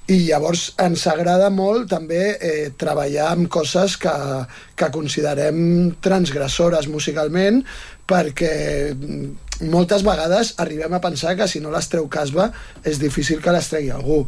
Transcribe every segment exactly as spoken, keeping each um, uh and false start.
I llavors ens agrada molt també eh, treballar amb coses que, que considerem transgressores musicalment, perquè moltes vegades arribem a pensar que si no les treu Casba és difícil que les tregui algú.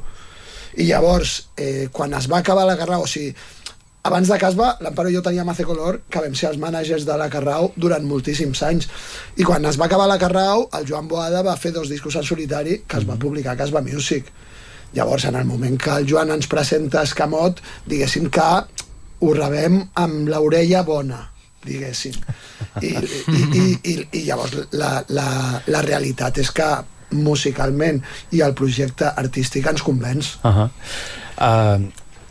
I llavors, eh, quan es va acabar la Carrau, o sigui, abans de Casba, l'Amparo i jo teníem Hace Color, que vam ser els mànagers de la Carrau durant moltíssims anys. I quan es va acabar la Carrau, el Joan Boada va fer dos discos en solitari que es va publicar a Casba Music. Llavors, en el moment que el Joan ens presenta Escamot, diguéssim que ho rebem amb l'orella bona, diguéssim. I, i, i, i, i llavors la, la, la realitat és que musicalment i el projecte artístic ens convenç. Uh -huh. uh,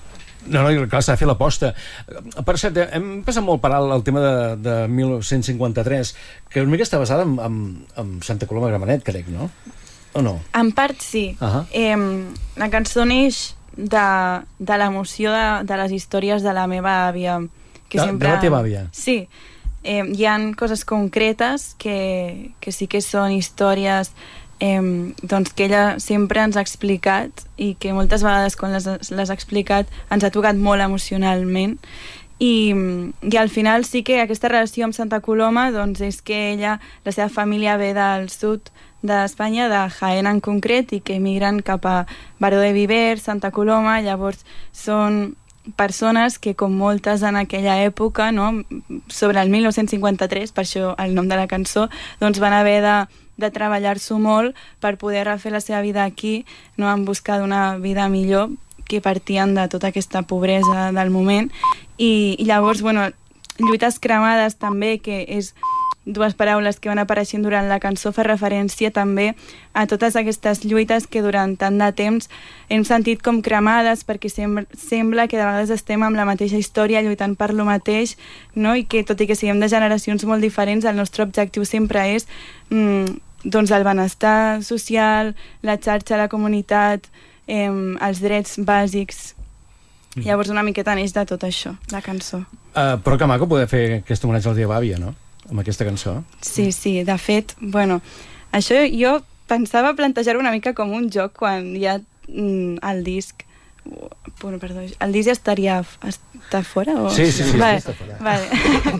no, no, clar, s'ha de fer l'aposta. Per cert, hem passat molt per alt el tema de, de mil nou-cents cinquanta-tres, que una mica està basada en, en, en Santa Coloma de Gramenet, crec, no? O no? En part sí. Uh -huh. eh, la cançó neix de, de l'emoció de, de les històries de la meva àvia. Que de, sempre... de la teva àvia? Sí. Eh, hi ha coses concretes que, que sí que són històries eh, doncs que ella sempre ens ha explicat i que moltes vegades quan les, les ha explicat ens ha tocat molt emocionalment. I, i al final sí que aquesta relació amb Santa Coloma doncs és que ella, la seva família ve del sud d'Espanya, de Jaén en concret, i que emigren cap a Baró de Viver, Santa Coloma. Llavors són persones que, com moltes en aquella època, no, sobre el mil nou-cents cinquanta-tres, per això el nom de la cançó, doncs van haver de, de treballar-s'ho molt per poder refer la seva vida aquí, no, en busca d'una vida millor, que partien de tota aquesta pobresa del moment. I, i llavors, bueno, lluites cremades també, que és dues paraules que van apareixent durant la cançó, fa referència també a totes aquestes lluites que durant tant de temps hem sentit com cremades, perquè sem sembla que de vegades estem amb la mateixa història lluitant per lo mateix, no? I que tot i que siguem de generacions molt diferents, el nostre objectiu sempre és mm, doncs el benestar social, la xarxa, la comunitat, eh, els drets bàsics. Mm. Llavors una miqueta neix de tot això, la cançó. Uh, però que maco poder fer aquest homenatge a la teva àvia, no? Amb aquesta cançó. Sí, sí, de fet, bueno, això jo pensava plantejar-ho una mica com un joc quan ja mm, el disc bueno, perdó, el disc ja estaria està fora? O... Sí, sí, sí, vale, està fora. Vale.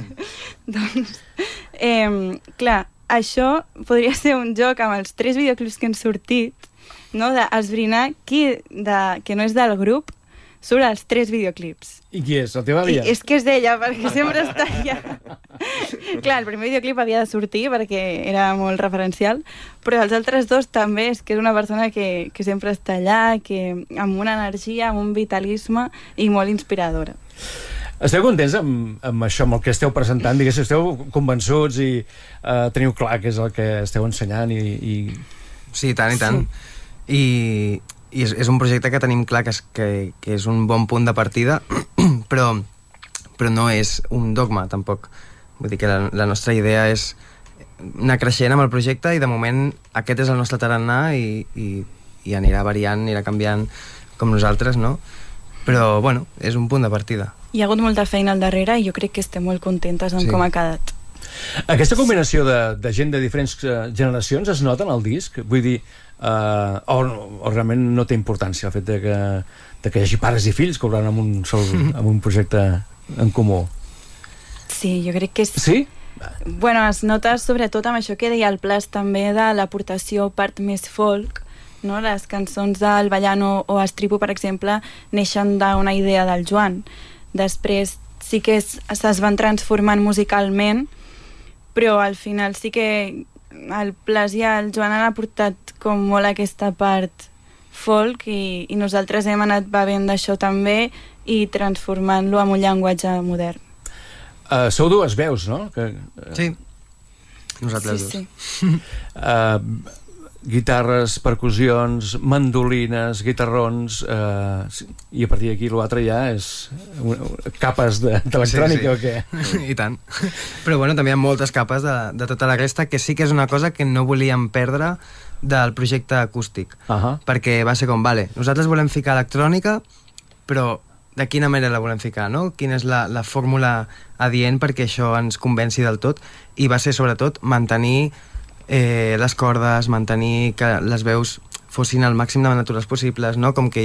Doncs, eh, clar, això podria ser un joc amb els tres videoclips que han sortit, no? D'esbrinar qui de, que no és del grup surt als tres videoclips. I qui és? La teva àvia? I és que és d'ella, perquè sempre està allà. Clar, el primer videoclip havia de sortir perquè era molt referencial, però els altres dos també, és que és una persona que, que sempre està allà, que amb una energia, amb un vitalisme i molt inspiradora. Esteu contents amb, amb això, amb el que esteu presentant? Diguéssim, esteu convençuts i uh, teniu clar què és el que esteu ensenyant i... i... Sí, tant i tant. Sí. I... i és, és un projecte que tenim clar que és, que, que és un bon punt de partida, però, però no és un dogma, tampoc. Vull dir que la, la nostra idea és anar creixent amb el projecte i de moment aquest és el nostre tarannà i, i, i anirà variant, anirà canviant com nosaltres, no? Però, bueno, és un punt de partida. Hi ha hagut molta feina al darrere i jo crec que estem molt contentes amb sí. com ha quedat. Aquesta combinació de, de gent de diferents generacions es nota en el disc? Vull dir, uh, o, o realment no té importància el fet de que, de que hi hagi pares i fills cobrant amb un, sol, amb un projecte en comú? Sí, jo crec que és... Sí? Bueno, es nota sobretot amb això que deia el Plas també de l'aportació part més folk, no? Les cançons del Ballano o Estripo, per exemple, neixen d'una idea del Joan. Després sí que es, es van transformant musicalment, però al final sí que el Plas i el Joan han aportat com molt aquesta part folk i, i nosaltres hem anat bevent d'això també i transformant-lo en un llenguatge modern. Uh, sou dues veus, no? Que, uh... Sí, nosaltres sí, dos. Sí. Uh, guitarres, percussions, mandolines, guitarrons, uh, i a partir d'aquí l'altre ja és capes d'electrònica, sí, sí. O què? I tant. Però bueno, també hi ha moltes capes de, de tota la resta, que sí que és una cosa que no volíem perdre del projecte acústic. Uh -huh. Perquè va ser com, vale, nosaltres volem ficar electrònica, però de quina manera la volem ficar, no? Quina és la, la fórmula adient perquè això ens convenci del tot, i va ser sobretot mantenir eh, les cordes, mantenir que les veus fossin el màxim de naturals possibles, no? Com que